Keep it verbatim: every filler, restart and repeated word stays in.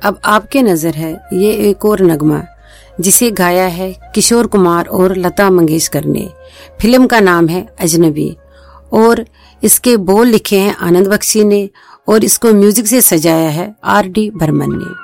अब आपके नजर है ये एक और नगमा जिसे गाया है किशोर कुमार और लता मंगेशकर ने। फिल्म का नाम है अजनबी और इसके बोल लिखे हैं आनंद बख्शी ने और इसको म्यूजिक से सजाया है आर डी बर्मन ने।